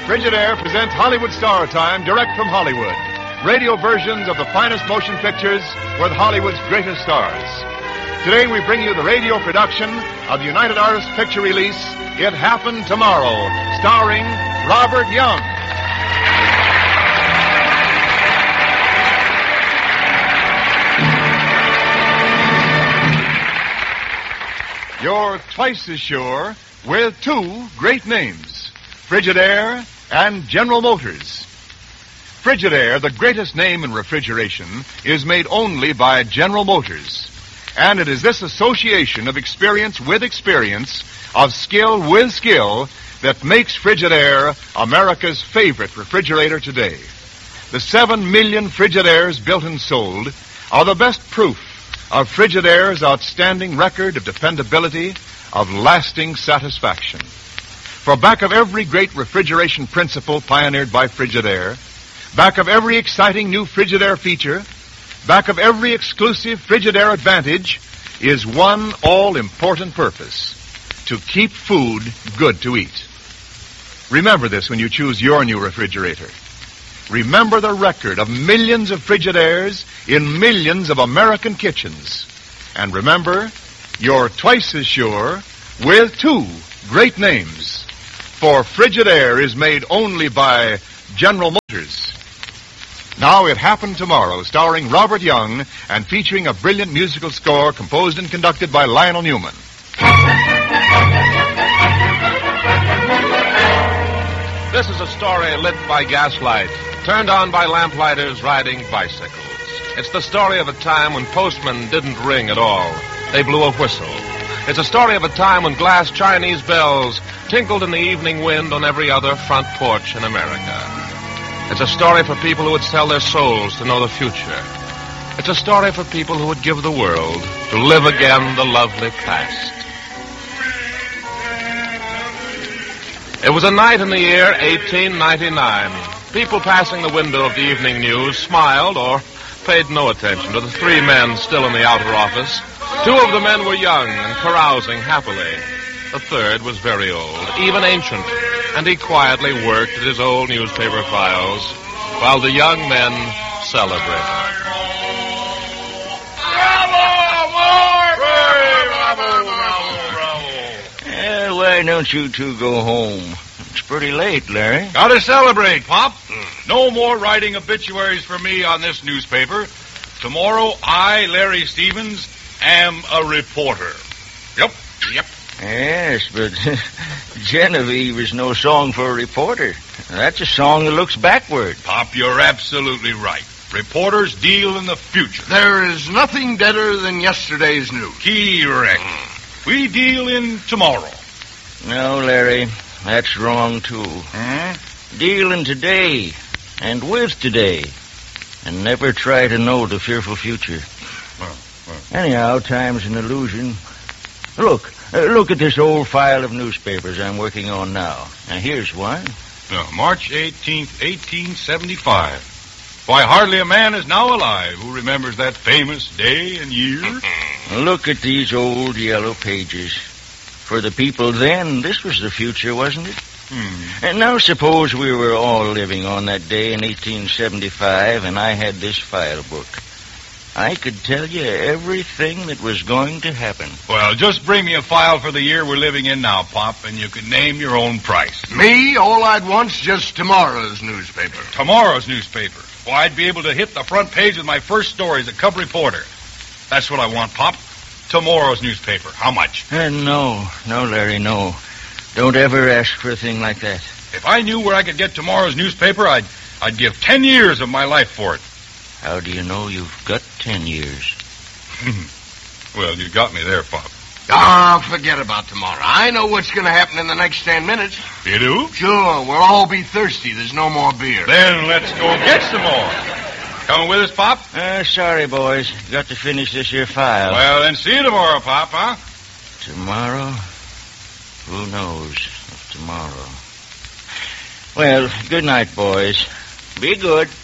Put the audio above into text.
Frigidaire presents Hollywood Star Time direct from Hollywood. Radio versions of the finest motion pictures with Hollywood's greatest stars. Today we bring you the radio production of the United Artists picture release, It Happened Tomorrow, starring Robert Young. You're twice as sure with two great names, Frigidaire and General Motors. Frigidaire, the greatest name in refrigeration, is made only by General Motors. And it is this association of experience with experience, of skill with skill, that makes Frigidaire America's favorite refrigerator today. The 7 million Frigidaires built and sold are the best proof of Frigidaire's outstanding record of dependability, of lasting satisfaction. For back of every great refrigeration principle pioneered by Frigidaire, back of every exciting new Frigidaire feature, back of every exclusive Frigidaire advantage, is one all-important purpose: to keep food good to eat. Remember this when you choose your new refrigerator. Remember the record of millions of Frigidaires in millions of American kitchens. And remember, you're twice as sure with two great names. For Frigidaire is made only by General Motors. Now It Happened Tomorrow, starring Robert Young and featuring a brilliant musical score composed and conducted by Lionel Newman. This is a story lit by gaslight, turned on by lamplighters riding bicycles. It's the story of a time when postmen didn't ring at all. They blew a whistle. It's a story of a time when glass Chinese bells tinkled in the evening wind on every other front porch in America. It's a story for people who would sell their souls to know the future. It's a story for people who would give the world to live again the lovely past. It was a night in the year 1899. People passing the window of the evening news smiled or paid no attention to the three men still in the outer office. Two of the men were young and carousing happily. The third was very old, even ancient, and he quietly worked at his old newspaper files while the young men celebrated. Bravo, Mark! Bravo! Why don't you two go home? It's pretty late, Larry. Gotta celebrate, Pop. No more writing obituaries for me on this newspaper. Tomorrow, I, Larry Stevens, am a reporter. Yep. Yes, but Genevieve is no song for a reporter. That's a song that looks backward. Pop, you're absolutely right. Reporters deal in the future. There is nothing deader than yesterday's news. Correct. We deal in tomorrow. No, Larry, that's wrong, too. Deal in today and with today, and never try to know the fearful future. Anyhow, time's an illusion. Look at this old file of newspapers I'm working on now. Now, here's one. March 18th, 1875. Why, hardly a man is now alive who remembers that famous day and year. Look at these old yellow pages. For the people then, this was the future, wasn't it? And now suppose we were all living on that day in 1875 and I had this file book. I could tell you everything that was going to happen. Well, just bring me a file for the year we're living in now, Pop, and you can name your own price. Me, all I'd want's just tomorrow's newspaper. Tomorrow's newspaper? Well, I'd be able to hit the front page with my first story as a cub reporter. That's what I want, Pop. Tomorrow's newspaper. How much? No, Larry, no. Don't ever ask for a thing like that. If I knew where I could get tomorrow's newspaper, I'd give 10 years of my life for it. How do you know you've got 10 years? Well, you got me there, Pop. Forget about tomorrow. I know what's going to happen in the next 10 minutes. You do? Sure, we'll all be thirsty. There's no more beer. Then let's go get some more. Coming with us, Pop? Sorry, boys. Got to finish this here file. Well, then see you tomorrow, Pop, huh? Tomorrow? Who knows of tomorrow? Well, good night, boys. Be good.